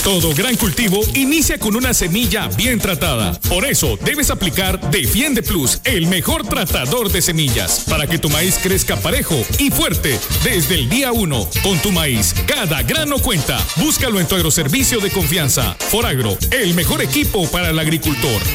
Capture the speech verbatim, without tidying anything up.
Todo gran cultivo inicia con una semilla bien tratada. Por eso debes aplicar Defiende Plus, el mejor tratador de semillas, para que tu maíz crezca parejo y fuerte desde el día uno. Con tu maíz, cada grano cuenta. Búscalo en tu agroservicio de confianza. Foragro, el mejor equipo para el agricultor.